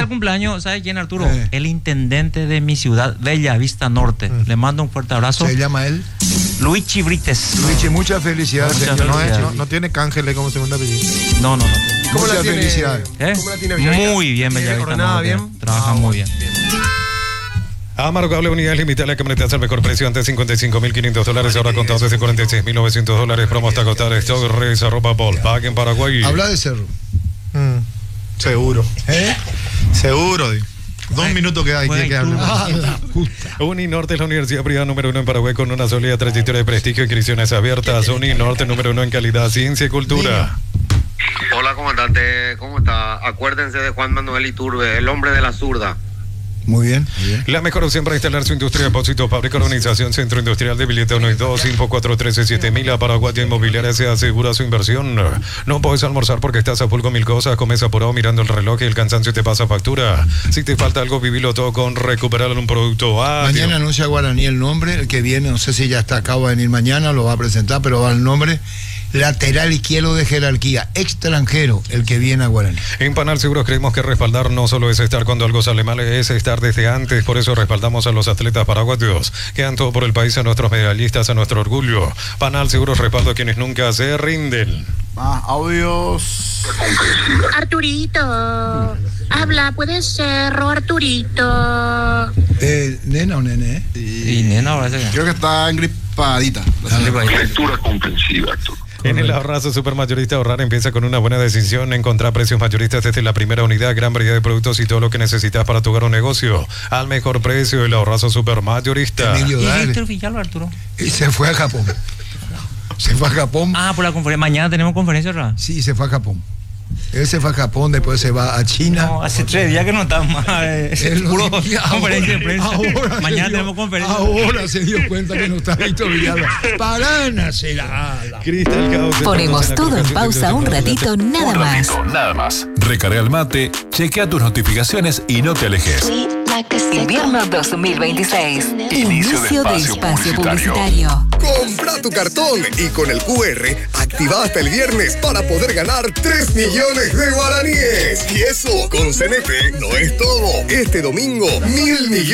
el cumpleaños, ¿sabe quién, Arturo? El intendente de mi ciudad, Bella Vista Norte. Le mando un fuerte abrazo. ¿Se llama él? Luigi Brites. Luigi, muchas felicidades. No tiene Cángel como segundo apellido. No. ¿Cómo muchas felicidades. ¿Cómo la tiene Villavista? Muy bien, Bella Vista Norte. Bien. Trabaja muy bien. Amaro Cable, unidades limitadas, la camioneta al mejor precio, antes $55.500, ahora contado desde $46.900. Promo hasta costar stock, res, arroba, Volkswagen, Paraguay. Habla de Cerro. Seguro. Seguro, digo. 2 minutos que hay que hablar. Uninorte es la universidad privada número 1 en Paraguay con una sólida trayectoria de prestigio, inscripciones abiertas. Uninorte número 1 en calidad, ciencia y cultura. Hola, comandante, ¿cómo está? Acuérdense de Juan Manuel Iturbe, el hombre de la zurda. Muy bien. La mejor opción para instalar su industria de depósito, fábrica, organización, centro industrial de billete 1 y 2, Info 4137000, a Paraguay Inmobiliaria se asegura su inversión. No puedes almorzar porque estás a full con 1000 cosas, comes apurado mirando el reloj y el cansancio te pasa factura. Si te falta algo, vivilo todo con recuperar un producto. Mañana anuncia Guaraní el nombre, el que viene, no sé si ya está, acaba de venir mañana, lo va a presentar, pero va el nombre. Lateral izquierdo de jerarquía, extranjero, el que viene a Guaraní. En Panal Seguros creemos que respaldar no solo es estar cuando algo sale mal, es estar desde antes. Por eso respaldamos a los atletas paraguayos que dan todo por el país, a nuestros medallistas, a nuestro orgullo. Panal Seguros respaldo a quienes nunca se rinden. Audios. Arturito, habla, puede ser, Arturito. ¿Nena o nene? Y nena, parece que. Creo que está engripadita. Lectura comprensiva, Arturo. En el ahorrazo supermayorista, ahorrar empieza con una buena decisión. Encontrar precios mayoristas desde la primera unidad, gran variedad de productos y todo lo que necesitas para tu hogar o negocio al mejor precio. El ahorrazo supermayorista. ¿Y Víctor Villalba, Arturo? Y se fue a Japón. Por la conferencia. Mañana tenemos conferencia, ¿verdad? Sí, se fue a Japón. Él se fue a Japón, después se va a China. No, hace 3 días que no está más. Puro conferencia de prensa. Mañana tenemos conferencia. Ahora se dio cuenta que no está Víctor Villalba. Ponemos todo en pausa un ratito, nada más. Recarga el mate, chequea tus notificaciones y no te alejes. Invierno 2026. Inicio de espacio publicitario. Compra tu cartón y con el QR activa hasta el viernes para poder ganar 3 millones de guaraníes. Y eso, con CNT, no es todo. Este domingo, 1.000 millones.